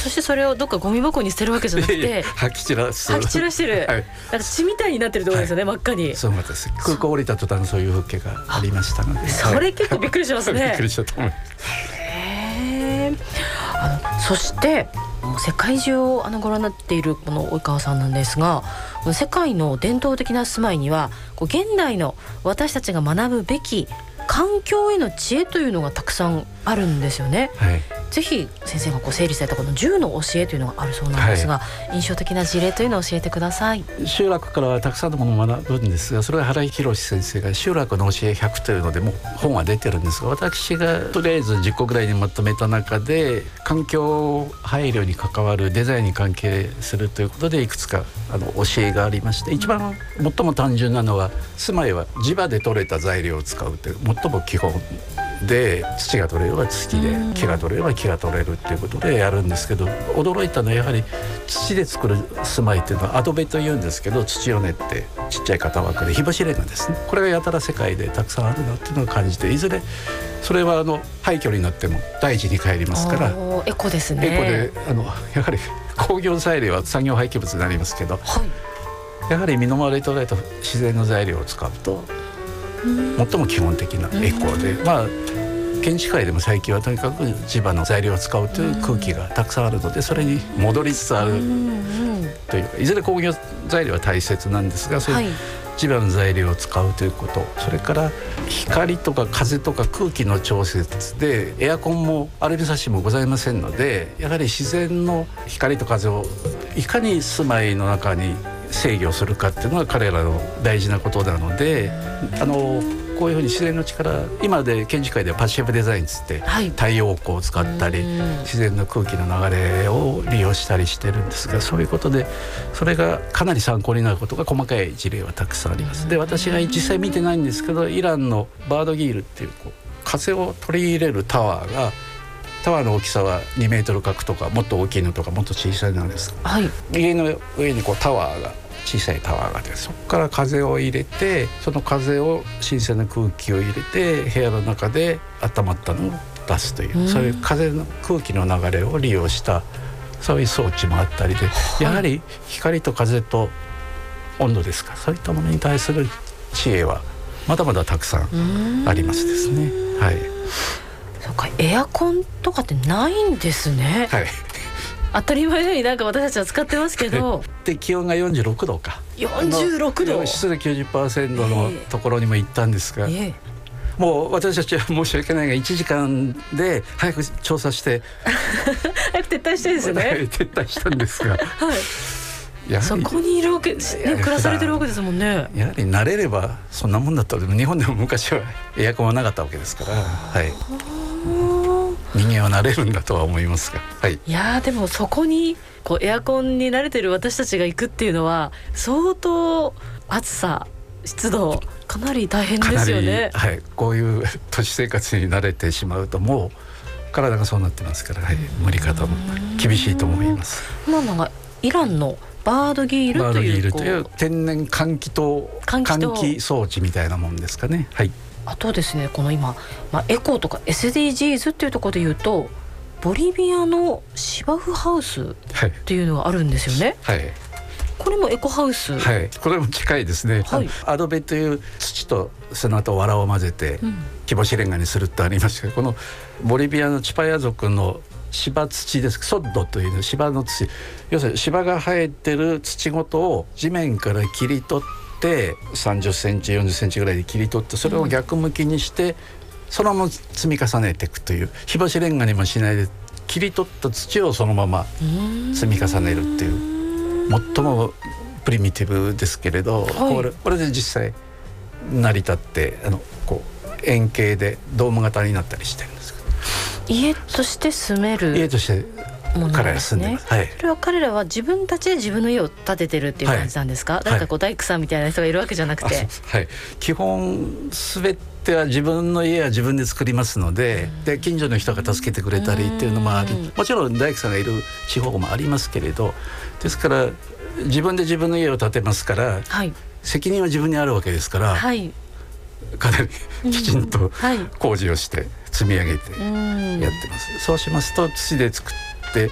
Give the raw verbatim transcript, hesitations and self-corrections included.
そしてそれをどっかゴミ箱に捨てるわけじゃなくていやいや吐き散らす吐き散らしてる、 はい、 なんか血みたいになってるところですよね、はい、真っ赤に。 そうなんです。空港降りた途端そういう風景がありましたので、 それ結構びっくりしますね、 はい、びっくりしたと思います。 へー。あのそして世界中をあのご覧になっているこの及川さんなんですが、世界の伝統的な住まいにはこう現代の私たちが学ぶべき環境への知恵というのがたくさんあるんですよね、はい、ぜひ先生がこう整理されたこのじゅうの教えというのがあるそうなんですが、はい、印象的な事例というのを教えてください。 集落からはたくさんのものを学ぶんですが、それは原井博先生が集落の教えひゃくというのでもう本は出てるんですが、私がとりあえずじゅっこぐらいにまとめた中で環境配慮に関わるデザインに関係するということでいくつかあの教えがありまして、一番最も単純なのは住まいは地場で採れた材料を使うという最も基本で、土が取れれば土で、木が取れれば木が取れるっていうことでやるんですけど、驚いたのはやはり土で作る住まいっていうのはアドベというんですけど、土を練ってちっちゃい型枠で日干しレンガですね、これがやたら世界でたくさんあるなっていうのを感じて、いずれそれはあの廃墟になっても大事に帰りますから、 エコですね。 エコであのやはり工業材料は産業廃棄物になりますけど、はい、やはり身の回りで捉えた自然の材料を使うと最も基本的なエコで、まあ建築界でも最近はとにかく地場の材料を使うという空気がたくさんあるので、それに戻りつつあるというか、いずれ工業材料は大切なんですが、そういう地場の材料を使うということ、それから光とか風とか空気の調節でエアコンもアルミサッシもございませんので、やはり自然の光と風をいかに住まいの中に制御するかっていうのが彼らの大事なことなので、あのこういうふうに自然の力、今で建築界ではパッシブデザインつって、はい、太陽光を使ったり自然の空気の流れを利用したりしてるんですが、そういうことでそれがかなり参考になることが細かい事例はたくさんあります。で、私が実際見てないんですけど、イランのバードギールっていう、こう風を取り入れるタワーが、タワーの大きさはにメートル角とかもっと大きいのとかもっと小さいのです、はい、家の上にこうタワーが小さいタワーがで、そこから風を入れて、その風を新鮮な空気を入れて部屋の中で温まったのを出すという、うん、そういう風の空気の流れを利用したそういう装置もあったりで、はい、やはり光と風と温度ですか、そういったものに対する知恵はまだまだたくさんありますですね。はい、 そうか、エアコンとかってないんですね。はい、当たり前のようになんか私たちは使ってますけどで、気温がよんじゅうろくどか、 よんじゅうろくど、 湿度 きゅうじゅっパーセント のところにも行ったんですが、えー、もう私たちは申し訳ないがいちじかんで早く調査して早く撤退したいですよね。 撤退したんですが、はい、やはりそこにいるわけ、ね、暮らされてるわけですもんね。 やはり慣れればそんなもんだった。でも日本でも昔はエアコンはなかったわけですから、はい、人間は慣れるんだとは思いますが、はい、 いやでもそこにこうエアコンに慣れてる私たちが行くっていうのは相当暑さ湿度かなり大変ですよね。 はい、こういう都市生活に慣れてしまうともう体がそうなってますから、はい、無理方も厳しいと思います。 今のがイランのバードギールという、バードギールという天然換気と換気装置みたいなもんですかね。はい、 あとですね、この今、まあ、エコとか エスディージーズ っていうところでいうとボリビアの芝生ハウスっていうのがあるんですよね。はい、これもエコハウス。 はい、これも近いですね。はい、アドベという土と砂と藁を混ぜて木干しレンガにするってありましたけど、このボリビアのチパヤ族の芝土です。ソッドという芝の土、要するに芝が生えてる土ごとを地面から切り取ってさんじゅっセンチよんじゅっセンチぐらいで切り取って、それを逆向きにしてそのまま積み重ねていくという、日干しレンガにもしないで切り取った土をそのまま積み重ねるっていう、最もプリミティブですけれど、はい、これ、これで実際成り立ってあのこう円形でドーム型になったりしてるんですけど、 家として住める家として彼ら住んでます。はい、 それは彼らは自分たちで自分の家を建ててるっていう感じなんですか？はい、誰かこう大工さんみたいな人がいるわけじゃなくて、 はい、基本全ては自分の家は自分で作りますので、で近所の人が助けてくれたりっていうのもあり、もちろん大工さんがいる地方もありますけれど、ですから自分で自分の家を建てますから、はい、責任は自分にあるわけですから、はい、かなりきちんと工事をして積み上げてやってます。そうしますと土で作っ